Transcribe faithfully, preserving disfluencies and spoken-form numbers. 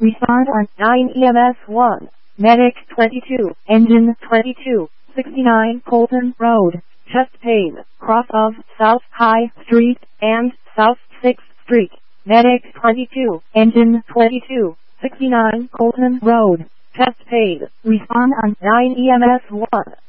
Respond on nine E M S one. Medic twenty-two, Engine twenty-two, sixty-nine Colton Road, chest pain, cross of South High Street and South sixth Street. Medic twenty-two, Engine twenty-two, sixty-nine Colton Road, chest pain. Respond on nine E M S one.